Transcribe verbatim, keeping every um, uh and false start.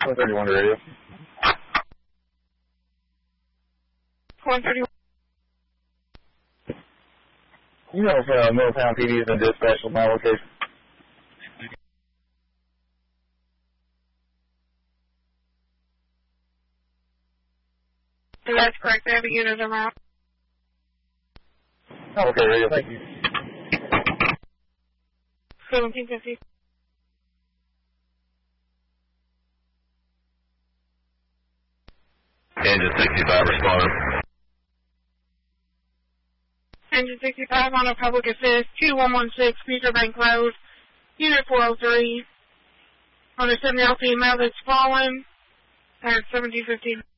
one thirty-one to radio. one thirty-one. You know if uh, Middletown P D has been dispatched from my location? That's correct. They have a unit en route. Oh, okay, radio. Thank you. seventeen fifty. Engine sixty-five responding. Engine sixty-five on a public assist, two one one six, Future Bank Road, Unit four oh three. On a seven-year-old female that's fallen at seventeen fifty.